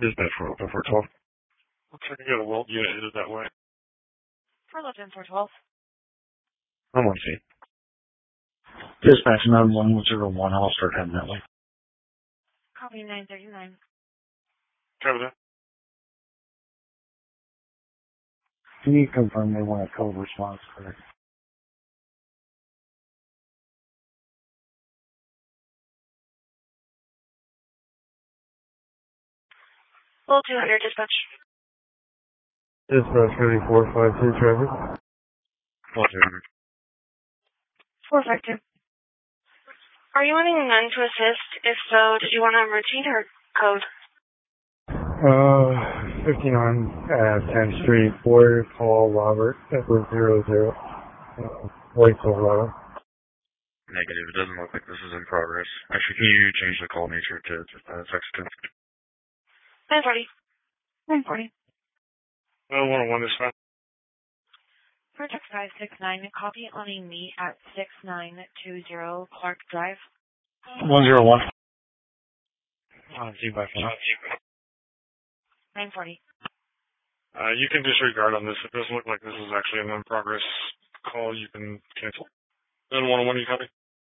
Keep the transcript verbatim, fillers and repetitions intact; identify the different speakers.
Speaker 1: Dispatch for four twelve.
Speaker 2: Looks like I got a weld unit headed that way.
Speaker 3: For Lipton four twelve.
Speaker 1: I'm on scene. Dispatch nine one zero one, I'll start heading that way.
Speaker 3: Copy nine thirty-nine.
Speaker 2: Cover that.
Speaker 1: Can you confirm they want a code response, correct?
Speaker 3: Full two hundred dispatch.
Speaker 2: Dispatch ready four five two traffic.
Speaker 1: Full two hundred.
Speaker 3: four five two. Are you wanting none to assist? If so, did you want a routine or code?
Speaker 2: Uh, fifty-nine uh, tenth Street, Boyer, Paul, Robert, Edward zero zero. Uh, White Silverado.
Speaker 1: Negative. It doesn't look like this is in progress. Actually, can you change the call nature to uh, text?
Speaker 3: nine forty. nine forty.
Speaker 2: Uh, one oh one is fine.
Speaker 3: Project five six nine, copy on a meet at six nine two zero Clark Drive.
Speaker 1: one zero one.
Speaker 2: Uh, G by phone.
Speaker 3: nine forty.
Speaker 2: Uh, you can disregard on this. It doesn't look like this is actually an in progress call. You can cancel. Then one oh one, you copy?